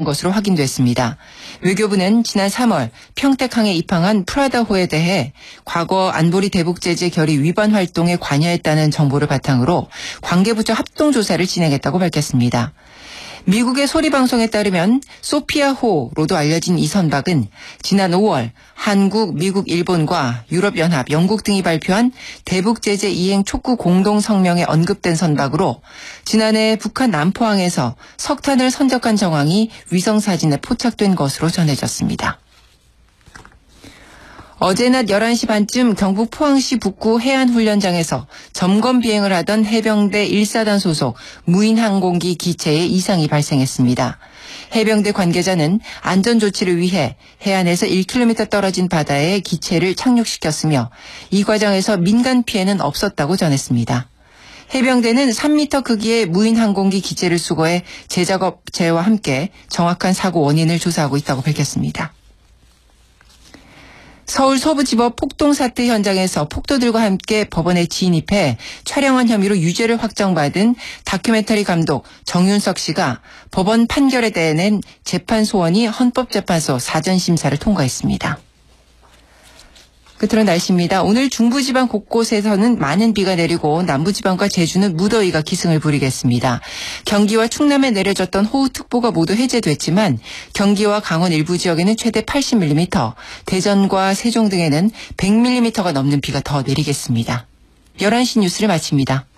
것으로 확인됐습니다. 외교부는 지난 3월 평택항에 입항한 프라다호에 대해 과거 안보리 대북 제재 결의 위반 활동에 관여했다는 정보를 바탕으로 관계부처 합동조사를 진행했다고 밝혔습니다. 미국의 소리방송에 따르면 소피아호로도 알려진 이 선박은 지난 5월 한국, 미국, 일본과 유럽연합, 영국 등이 발표한 대북제재 이행 촉구 공동성명에 언급된 선박으로 지난해 북한 남포항에서 석탄을 선적한 정황이 위성사진에 포착된 것으로 전해졌습니다. 어제 낮 11시 반쯤 경북 포항시 북구 해안훈련장에서 점검 비행을 하던 해병대 1사단 소속 무인항공기 기체에 이상이 발생했습니다. 해병대 관계자는 안전조치를 위해 해안에서 1km 떨어진 바다에 기체를 착륙시켰으며 이 과정에서 민간 피해는 없었다고 전했습니다. 해병대는 3m 크기의 무인항공기 기체를 수거해 제작업체와 함께 정확한 사고 원인을 조사하고 있다고 밝혔습니다. 서울 서부지법 폭동 사태 현장에서 폭도들과 함께 법원에 진입해 촬영한 혐의로 유죄를 확정받은 다큐멘터리 감독 정윤석 씨가 법원 판결에 대해 낸 재판 소원이 헌법재판소 사전심사를 통과했습니다. 끝으로 날씨입니다. 오늘 중부지방 곳곳에서는 많은 비가 내리고 남부지방과 제주는 무더위가 기승을 부리겠습니다. 경기와 충남에 내려졌던 호우특보가 모두 해제됐지만 경기와 강원 일부 지역에는 최대 80mm, 대전과 세종 등에는 100mm가 넘는 비가 더 내리겠습니다. 11시 뉴스를 마칩니다.